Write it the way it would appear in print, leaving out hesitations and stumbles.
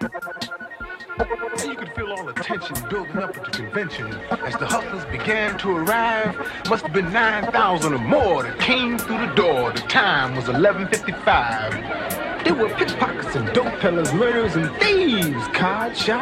And you could feel all the tension building up at the convention as the hustlers began to arrive. Must have been 9,000 or more that came through the door. The time was 11:55. There were pickpockets and dope peddlers, murderers and thieves, card shots.